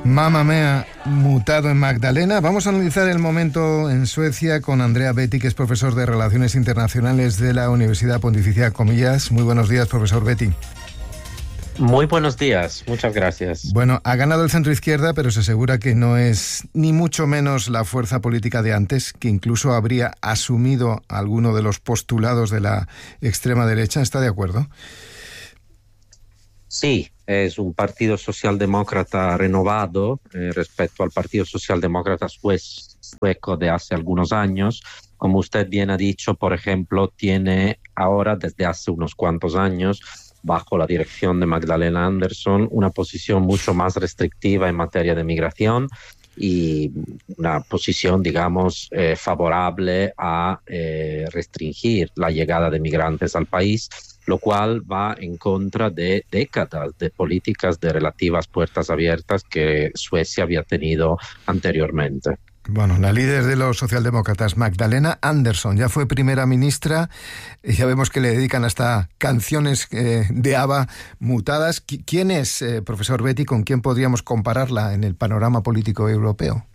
Mamma Mia, mutado en Magdalena. Vamos a analizar el momento en Suecia con Andrea Betti, que es profesor de Relaciones Internacionales de la Universidad Pontificia Comillas. Muy buenos días, profesor Betti. Muy buenos días, muchas gracias. Bueno, ha ganado el centro izquierda, pero se asegura que no es ni mucho menos la fuerza política de antes, que incluso habría asumido alguno de los postulados de la extrema derecha. ¿Está de acuerdo? Sí, es un partido socialdemócrata renovado respecto al partido socialdemócrata sueco de hace algunos años. Como usted bien ha dicho, por ejemplo, tiene ahora, desde hace unos cuantos años, bajo la dirección de Magdalena Andersson, una posición mucho más restrictiva en materia de migración y una posición, digamos, favorable a restringir la llegada de migrantes al país, lo cual va en contra de décadas de políticas de relativas puertas abiertas que Suecia había tenido anteriormente. Bueno, la líder de los socialdemócratas, Magdalena Andersson, ya fue primera ministra y ya vemos que le dedican hasta canciones de ABBA mutadas. ¿Quién es, profesor Betti, con quién podríamos compararla en el panorama político europeo?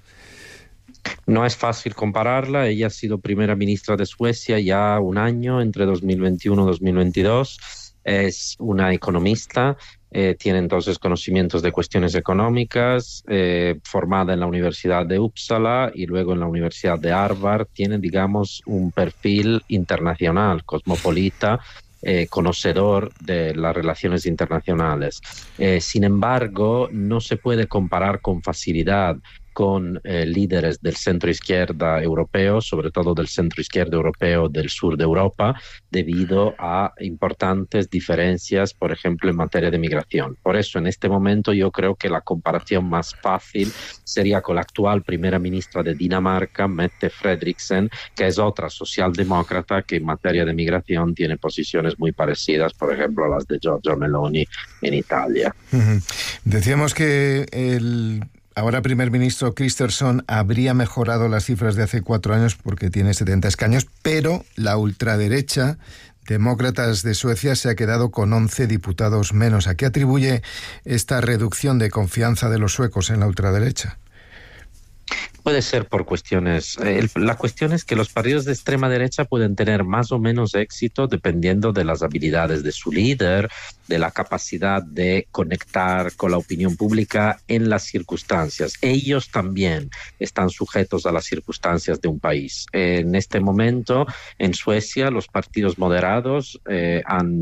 No es fácil compararla. Ella ha sido primera ministra de Suecia ya un año, entre 2021 y 2022. Es una economista, tiene entonces conocimientos de cuestiones económicas, formada en la Universidad de Uppsala y luego en la Universidad de Harvard. Tiene, digamos, un perfil internacional, cosmopolita, conocedor de las relaciones internacionales. Sin embargo, no se puede comparar con facilidad con líderes del centro izquierda europeo, sobre todo del centro izquierda europeo del sur de Europa, debido a importantes diferencias, por ejemplo, en materia de migración. Por eso, en este momento, yo creo que la comparación más fácil sería con la actual primera ministra de Dinamarca, Mette Frederiksen, que es otra socialdemócrata que en materia de migración tiene posiciones muy parecidas, por ejemplo, a las de Giorgia Meloni en Italia. Decíamos que el ahora primer ministro Kristersson habría mejorado las cifras de hace 4 años porque tiene 70 escaños, pero la ultraderecha Demócratas de Suecia se ha quedado con 11 diputados menos. ¿A qué atribuye esta reducción de confianza de los suecos en la ultraderecha? Puede ser por cuestiones. La cuestión es que los partidos de extrema derecha pueden tener más o menos éxito dependiendo de las habilidades de su líder, de la capacidad de conectar con la opinión pública en las circunstancias. Ellos también están sujetos a las circunstancias de un país. En este momento, en Suecia, los partidos moderados han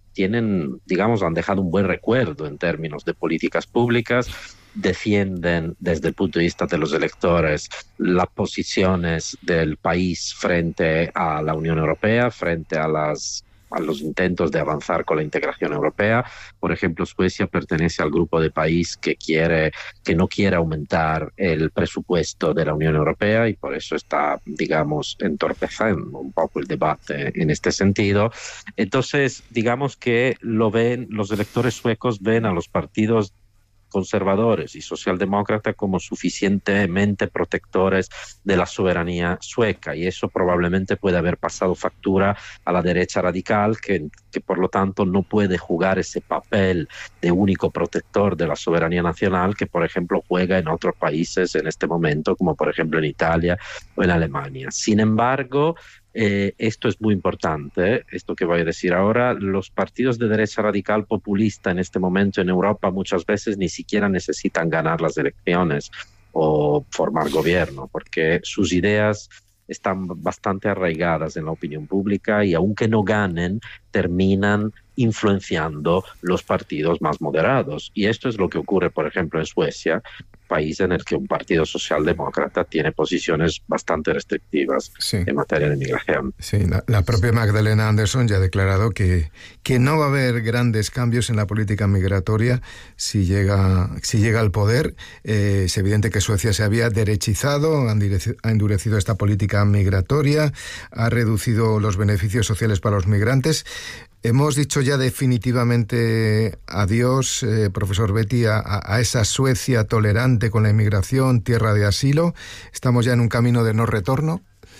dejado un buen recuerdo en términos de políticas públicas. Defienden desde el punto de vista de los electores las posiciones del país frente a la Unión Europea, frente a los intentos de avanzar con la integración europea. Por ejemplo, Suecia pertenece al grupo de países que no quiere aumentar el presupuesto de la Unión Europea y por eso está, digamos, entorpeciendo un poco el debate en este sentido. Entonces, digamos que los electores suecos ven a los partidos conservadores y socialdemócratas como suficientemente protectores de la soberanía sueca, y eso probablemente puede haber pasado factura a la derecha radical que por lo tanto no puede jugar ese papel de único protector de la soberanía nacional que por ejemplo juega en otros países en este momento, como por ejemplo en Italia o en Alemania. Sin embargo, esto es muy importante, esto que voy a decir ahora. Los partidos de derecha radical populista en este momento en Europa muchas veces ni siquiera necesitan ganar las elecciones o formar gobierno, porque sus ideas están bastante arraigadas en la opinión pública y aunque no ganen, terminan influenciando los partidos más moderados. Y esto es lo que ocurre, por ejemplo, en Suecia, país en el que un partido socialdemócrata tiene posiciones bastante restrictivas en materia de migración. Sí, la propia Magdalena Andersson ya ha declarado que no va a haber grandes cambios en la política migratoria si llega al poder. Es evidente que Suecia se había derechizado, ha endurecido esta política migratoria, ha reducido los beneficios sociales para los migrantes. Hemos dicho ya definitivamente adiós, profesor Betti, a esa Suecia tolerante con la inmigración, tierra de asilo. ¿Estamos ya en un camino de no retorno?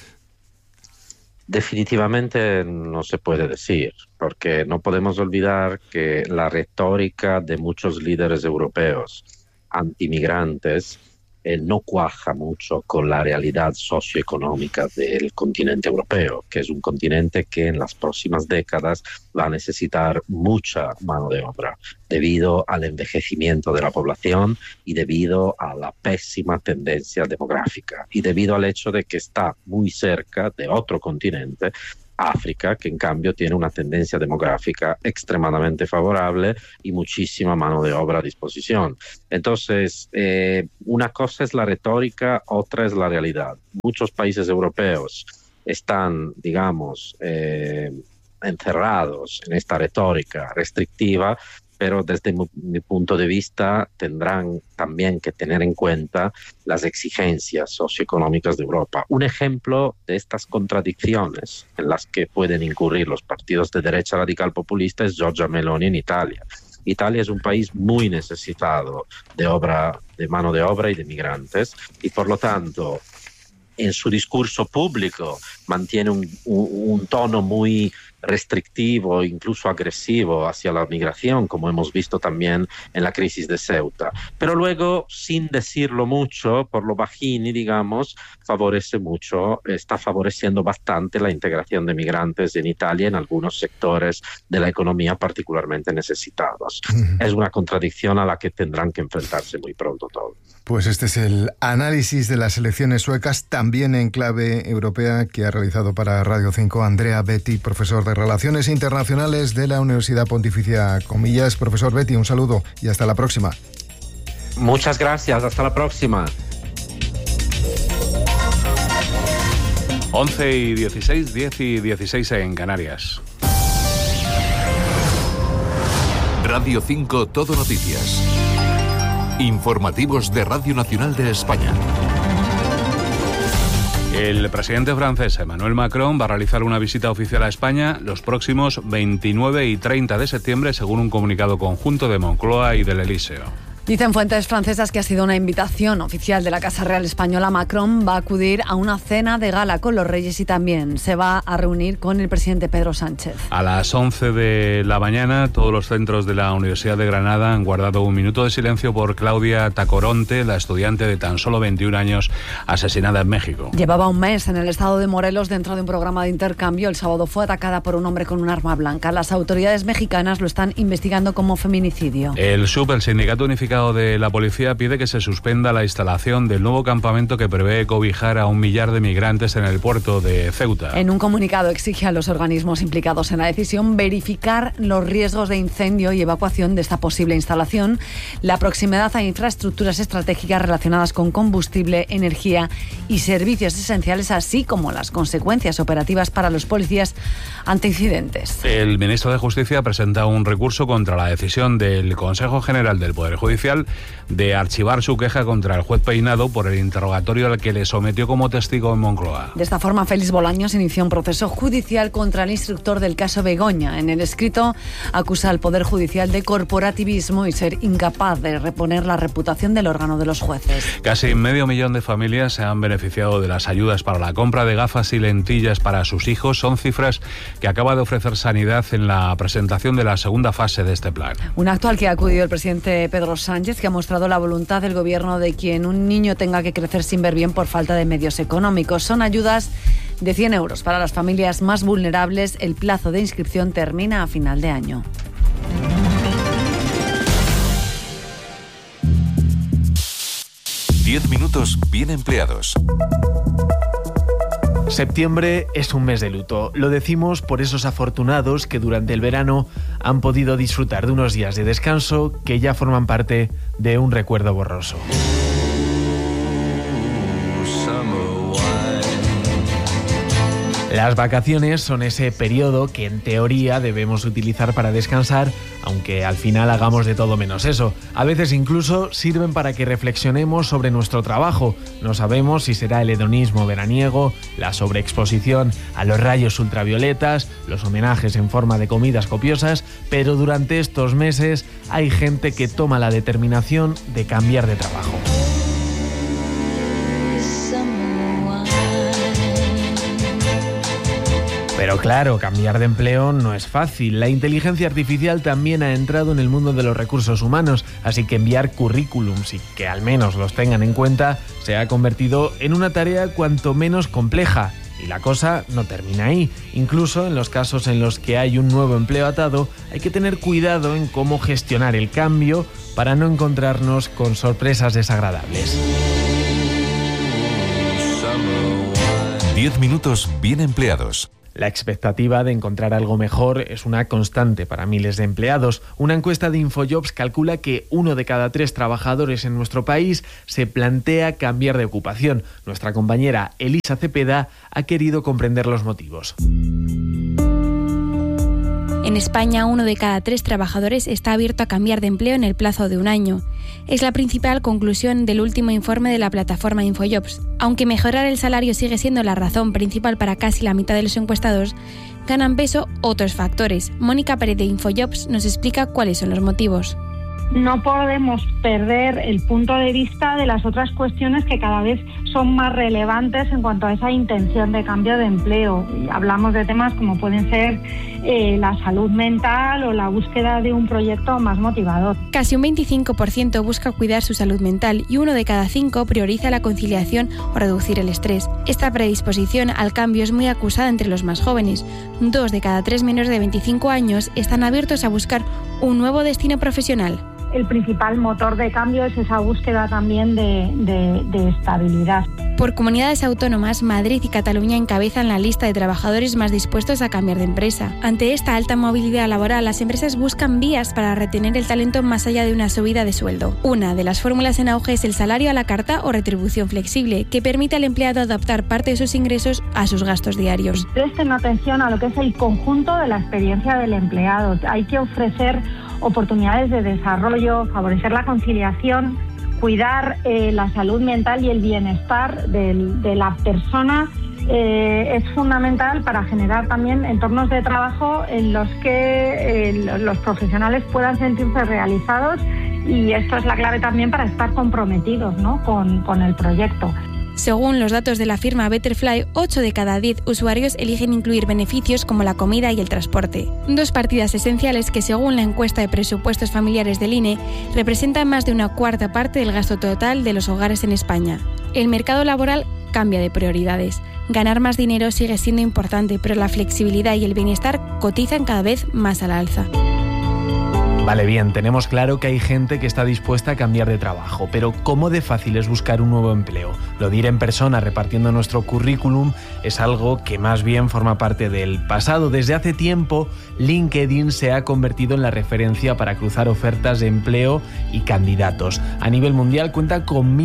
Definitivamente no se puede decir, porque no podemos olvidar que la retórica de muchos líderes europeos antimigrantes no cuaja mucho con la realidad socioeconómica del continente europeo, que es un continente que en las próximas décadas va a necesitar mucha mano de obra debido al envejecimiento de la población y debido a la pésima tendencia demográfica y debido al hecho de que está muy cerca de otro continente, África, que en cambio tiene una tendencia demográfica extremadamente favorable y muchísima mano de obra a disposición. Entonces, una cosa es la retórica, otra es la realidad. Muchos países europeos están, digamos, encerrados en esta retórica restrictiva, pero desde mi punto de vista tendrán también que tener en cuenta las exigencias socioeconómicas de Europa. Un ejemplo de estas contradicciones en las que pueden incurrir los partidos de derecha radical populista es Giorgia Meloni en Italia. Italia es un país muy necesitado de mano de obra y de migrantes, y por lo tanto en su discurso público mantiene un tono muy restrictivo, incluso agresivo hacia la migración, como hemos visto también en la crisis de Ceuta. Pero luego, sin decirlo mucho, por lo bajini, digamos, está favoreciendo bastante la integración de migrantes en Italia en algunos sectores de la economía particularmente necesitados. Es una contradicción a la que tendrán que enfrentarse muy pronto todos. Pues este es el análisis de las elecciones suecas, también en clave europea, que ha realizado para Radio 5 Andrea Betti, profesor de Relaciones Internacionales de la Universidad Pontificia Comillas. Profesor Betti, un saludo y hasta la próxima. Muchas gracias, hasta la próxima. 11:16, 10:16 en Canarias. Radio 5 Todo Noticias. Informativos de Radio Nacional de España. El presidente francés Emmanuel Macron va a realizar una visita oficial a España los próximos 29 y 30 de septiembre, según un comunicado conjunto de Moncloa y del Elíseo. Dicen fuentes francesas que ha sido una invitación oficial de la Casa Real Española. Macron va a acudir a una cena de gala con los reyes y también se va a reunir con el presidente Pedro Sánchez. A las 11 de la mañana, todos los centros de la Universidad de Granada han guardado un minuto de silencio por Claudia Tacoronte, la estudiante de tan solo 21 años asesinada en México. Llevaba un mes en el estado de Morelos dentro de un programa de intercambio. El sábado fue atacada por un hombre con un arma blanca. Las autoridades mexicanas lo están investigando como feminicidio. El Sindicato Unificado de la Policía pide que se suspenda la instalación del nuevo campamento que prevé cobijar a 1 millar de migrantes en el puerto de Ceuta. En un comunicado exige a los organismos implicados en la decisión verificar los riesgos de incendio y evacuación de esta posible instalación, la proximidad a infraestructuras estratégicas relacionadas con combustible, energía y servicios esenciales, así como las consecuencias operativas para los policías ante incidentes. El ministro de Justicia presenta un recurso contra la decisión del Consejo General del Poder Judicial de archivar su queja contra el juez Peinado por el interrogatorio al que le sometió como testigo en Moncloa. De esta forma, Félix Bolaños inició un proceso judicial contra el instructor del caso Begoña. En el escrito acusa al Poder Judicial de corporativismo y ser incapaz de reponer la reputación del órgano de los jueces. Casi 500.000 de familias se han beneficiado de las ayudas para la compra de gafas y lentillas para sus hijos. Son cifras que acaba de ofrecer Sanidad en la presentación de la segunda fase de este plan. Un acto al que ha acudido el presidente Pedro Sánchez, que ha mostrado la voluntad del gobierno de que un niño tenga que crecer sin ver bien por falta de medios económicos. Son ayudas de 100 euros para las familias más vulnerables. El plazo de inscripción termina a final de año. Diez minutos bien empleados. Septiembre es un mes de luto. Lo decimos por esos afortunados que durante el verano han podido disfrutar de unos días de descanso que ya forman parte de un recuerdo borroso. Las vacaciones son ese periodo que en teoría debemos utilizar para descansar, aunque al final hagamos de todo menos eso. A veces incluso sirven para que reflexionemos sobre nuestro trabajo. No sabemos si será el hedonismo veraniego, la sobreexposición a los rayos ultravioletas, los homenajes en forma de comidas copiosas, pero durante estos meses hay gente que toma la determinación de cambiar de trabajo. Pero claro, cambiar de empleo no es fácil. La inteligencia artificial también ha entrado en el mundo de los recursos humanos, así que enviar currículums y que al menos los tengan en cuenta se ha convertido en una tarea cuanto menos compleja. Y la cosa no termina ahí. Incluso en los casos en los que hay un nuevo empleo atado, hay que tener cuidado en cómo gestionar el cambio para no encontrarnos con sorpresas desagradables. 10 minutos bien empleados. La expectativa de encontrar algo mejor es una constante para miles de empleados. Una encuesta de InfoJobs calcula que 1 de cada 3 trabajadores en nuestro país se plantea cambiar de ocupación. Nuestra compañera Elisa Cepeda ha querido comprender los motivos. En España, 1 de cada 3 trabajadores está abierto a cambiar de empleo en el plazo de un año. Es la principal conclusión del último informe de la plataforma InfoJobs. Aunque mejorar el salario sigue siendo la razón principal para casi la mitad de los encuestados, ganan peso otros factores. Mónica Pérez de InfoJobs nos explica cuáles son los motivos. No podemos perder el punto de vista de las otras cuestiones que cada vez son más relevantes en cuanto a esa intención de cambio de empleo. Y hablamos de temas como pueden ser la salud mental o la búsqueda de un proyecto más motivador. Casi un 25% busca cuidar su salud mental y 1 de cada 5 prioriza la conciliación o reducir el estrés. Esta predisposición al cambio es muy acusada entre los más jóvenes. 2 de cada 3 menores de 25 años están abiertos a buscar un nuevo destino profesional. El principal motor de cambio es esa búsqueda también de estabilidad. Por comunidades autónomas, Madrid y Cataluña encabezan la lista de trabajadores más dispuestos a cambiar de empresa. Ante esta alta movilidad laboral, las empresas buscan vías para retener el talento más allá de una subida de sueldo. Una de las fórmulas en auge es el salario a la carta o retribución flexible, que permite al empleado adaptar parte de sus ingresos a sus gastos diarios. Presten atención a lo que es el conjunto de la experiencia del empleado. Hay que ofrecer oportunidades de desarrollo, favorecer la conciliación, cuidar la salud mental y el bienestar de la persona. Es fundamental para generar también entornos de trabajo en los que los profesionales puedan sentirse realizados, y esto es la clave también para estar comprometidos, ¿no?, con el proyecto. Según los datos de la firma Betterfly, 8 de cada 10 usuarios eligen incluir beneficios como la comida y el transporte. 2 partidas esenciales que, según la encuesta de presupuestos familiares del INE, representan más de una cuarta parte del gasto total de los hogares en España. El mercado laboral cambia de prioridades. Ganar más dinero sigue siendo importante, pero la flexibilidad y el bienestar cotizan cada vez más al alza. Vale, bien, tenemos claro que hay gente que está dispuesta a cambiar de trabajo, pero ¿cómo de fácil es buscar un nuevo empleo? Lo de ir en persona repartiendo nuestro currículum es algo que más bien forma parte del pasado. Desde hace tiempo, LinkedIn se ha convertido en la referencia para cruzar ofertas de empleo y candidatos. A nivel mundial cuenta con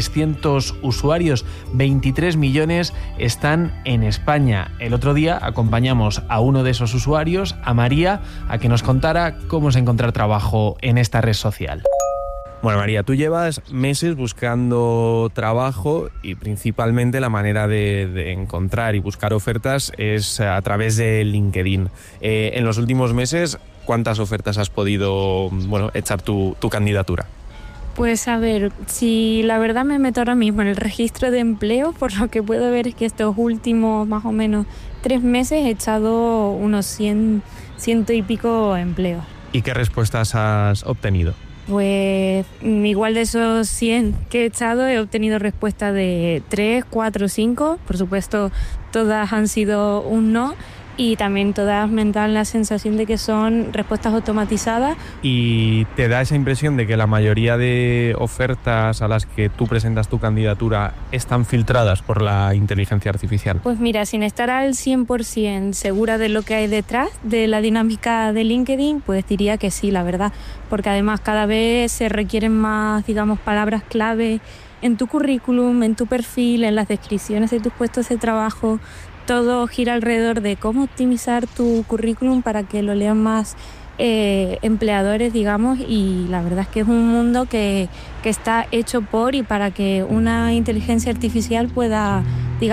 1.300 usuarios, 23 millones están en España. El otro día acompañamos a uno de esos usuarios, a María, a que nos contara cómo es encontrar trabajo en esta red social. Bueno, María, tú llevas meses buscando trabajo y principalmente la manera de encontrar y buscar ofertas es a través de LinkedIn. En los últimos meses, ¿cuántas ofertas has podido echar tu candidatura? Pues a ver, si la verdad me meto ahora mismo en el registro de empleo, por lo que puedo ver es que estos últimos más o menos 3 meses he echado unos 100 y pico empleos. ¿Y qué respuestas has obtenido? Pues igual de esos 100 que he echado he obtenido respuestas de 3, 4, 5. Por supuesto, todas han sido un no. Y también todas me dan la sensación de que son respuestas automatizadas. ¿Y te da esa impresión de que la mayoría de ofertas a las que tú presentas tu candidatura están filtradas por la inteligencia artificial? Pues mira, sin estar al 100% segura de lo que hay detrás de la dinámica de LinkedIn, pues diría que sí, la verdad. Porque además cada vez se requieren más, palabras clave en tu currículum, en tu perfil, en las descripciones de tus puestos de trabajo. Todo gira alrededor de cómo optimizar tu currículum para que lo lean más empleadores, y la verdad es que es un mundo que está hecho por y para que una inteligencia artificial pueda,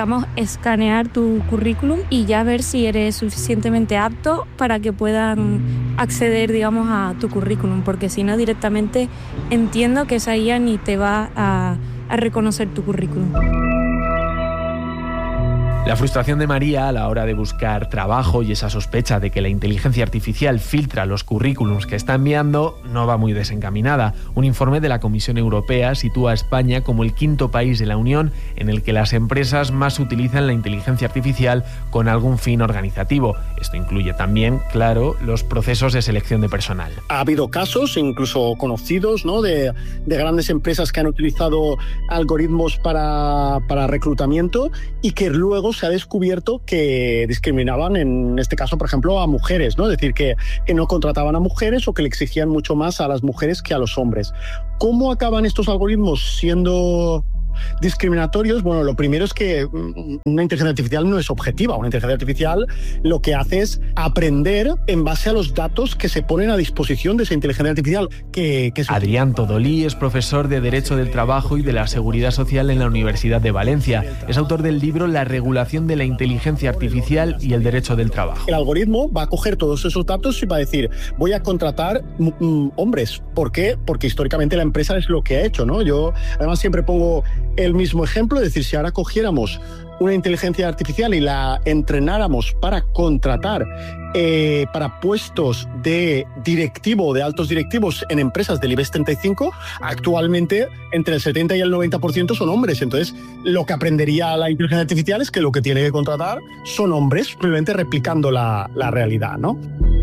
escanear tu currículum y ya ver si eres suficientemente apto para que puedan acceder, a tu currículum, porque si no directamente entiendo que esa IA ni te va a reconocer tu currículum. La frustración de María a la hora de buscar trabajo y esa sospecha de que la inteligencia artificial filtra los currículums que está enviando no va muy desencaminada. Un informe de la Comisión Europea sitúa a España como el 5º país de la Unión en el que las empresas más utilizan la inteligencia artificial con algún fin organizativo. Esto incluye también, claro, los procesos de selección de personal. Ha habido casos, incluso conocidos, ¿no?, de grandes empresas que han utilizado algoritmos para reclutamiento y que luego se ha descubierto que discriminaban, en este caso, por ejemplo, a mujeres, ¿no? Es decir, que no contrataban a mujeres o que le exigían mucho más a las mujeres que a los hombres. ¿Cómo acaban estos algoritmos siendo discriminatorios? Bueno, lo primero es que una inteligencia artificial no es objetiva. Una inteligencia artificial lo que hace es aprender en base a los datos que se ponen a disposición de esa inteligencia artificial. Adrián Todolí es profesor de Derecho del Trabajo y de la Seguridad Social en la Universidad de Valencia. Es autor del libro La regulación de la inteligencia artificial y el derecho del trabajo. El algoritmo va a coger todos esos datos y va a decir, voy a contratar hombres. ¿Por qué? Porque históricamente la empresa es lo que ha hecho, ¿no? Yo además siempre pongo el mismo ejemplo, es decir, si ahora cogiéramos una inteligencia artificial y la entrenáramos para contratar para puestos de directivo, de altos directivos en empresas del IBEX 35, actualmente entre el 70 y el 90% son hombres. Entonces, lo que aprendería la inteligencia artificial es que lo que tiene que contratar son hombres, simplemente replicando la realidad, ¿no?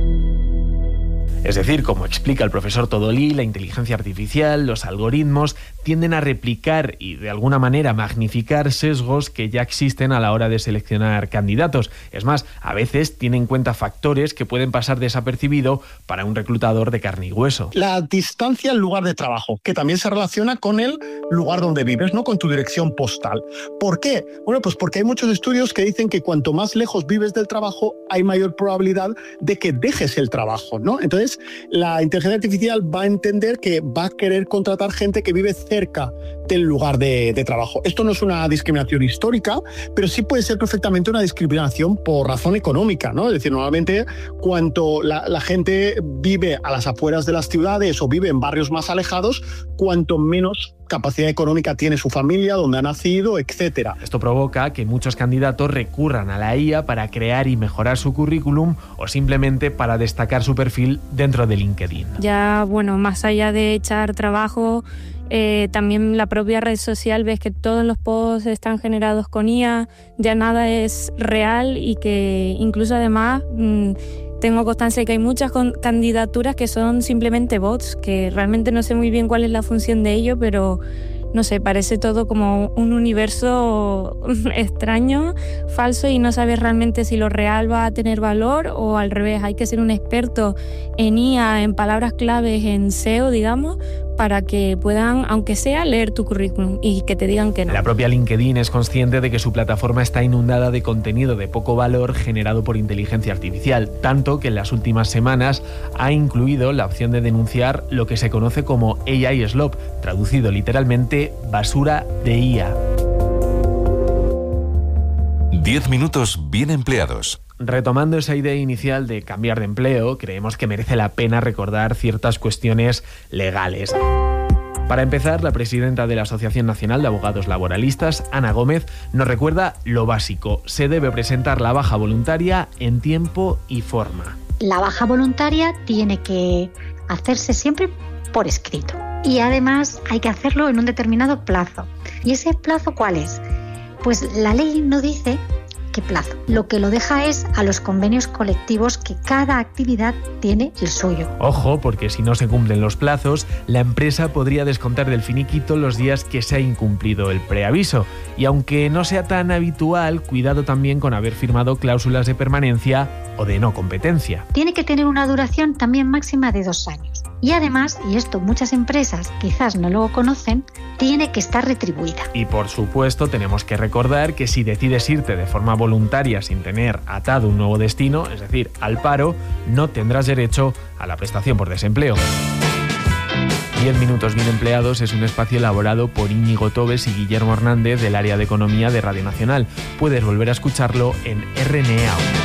Es decir, como explica el profesor Todolí, la inteligencia artificial, los algoritmos, tienden a replicar y de alguna manera magnificar sesgos que ya existen a la hora de seleccionar candidatos. Es más, a veces tienen en cuenta factores que pueden pasar desapercibido para un reclutador de carne y hueso. La distancia al lugar de trabajo, que también se relaciona con el lugar donde vives, ¿no?, con tu dirección postal. ¿Por qué? Bueno, pues porque hay muchos estudios que dicen que cuanto más lejos vives del trabajo, hay mayor probabilidad de que dejes el trabajo, ¿no? Entonces, la inteligencia artificial va a entender que va a querer contratar gente que vive cerca del lugar de trabajo. Esto no es una discriminación histórica, pero sí puede ser perfectamente una discriminación por razón económica, ¿no? Es decir, normalmente cuanto la gente vive a las afueras de las ciudades o vive en barrios más alejados, cuanto menos capacidad económica tiene su familia, donde ha nacido, etcétera. Esto provoca que muchos candidatos recurran a la IA para crear y mejorar su currículum o simplemente para destacar su perfil dentro de LinkedIn. Ya, bueno, más allá de echar trabajo, también la propia red social, ves que todos los posts están generados con IA, ya nada es real y que incluso además tengo constancia de que hay muchas candidaturas que son simplemente bots, que realmente no sé muy bien cuál es la función de ello, pero no sé, parece todo como un universo extraño, falso, y no sabes realmente si lo real va a tener valor o al revés. Hay que ser un experto en IA, en palabras claves, en SEO, digamos, para que puedan, aunque sea, leer tu currículum y que te digan que no. La propia LinkedIn es consciente de que su plataforma está inundada de contenido de poco valor generado por inteligencia artificial, tanto que en las últimas semanas ha incluido la opción de denunciar lo que se conoce como AI Slop, traducido literalmente basura de IA. 10 minutos bien empleados. Retomando esa idea inicial de cambiar de empleo, creemos que merece la pena recordar ciertas cuestiones legales. Para empezar, la presidenta de la Asociación Nacional de Abogados Laboralistas, Ana Gómez, nos recuerda lo básico. Se debe presentar la baja voluntaria en tiempo y forma. La baja voluntaria tiene que hacerse siempre por escrito. Y además hay que hacerlo en un determinado plazo. ¿Y ese plazo cuál es? Pues la ley no dice qué plazo. Lo que lo deja es a los convenios colectivos, que cada actividad tiene el suyo. Ojo, porque si no se cumplen los plazos, la empresa podría descontar del finiquito los días que se ha incumplido el preaviso. Y aunque no sea tan habitual, cuidado también con haber firmado cláusulas de permanencia o de no competencia. Tiene que tener una duración también máxima de 2 años. Y además, y esto muchas empresas quizás no lo conocen, tiene que estar retribuida. Y por supuesto tenemos que recordar que si decides irte de forma voluntaria sin tener atado un nuevo destino, es decir, al paro, no tendrás derecho a la prestación por desempleo. 10 minutos bien empleados es un espacio elaborado por Íñigo Tobes y Guillermo Hernández del área de Economía de Radio Nacional. Puedes volver a escucharlo en RNA.